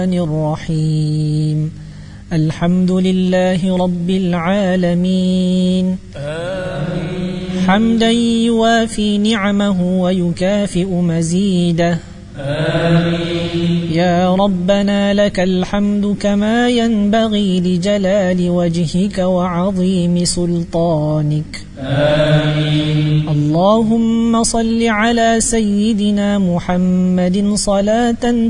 الرحيم الحمد لله رب العالمين آمين. حمدا يوافي نعمه ويكافئ مزيده آمين. يا ربنا لك الحمد كما ينبغي لجلال وجهك وعظيم سلطانك آمين. اللهم صل على سيدنا محمد صلاة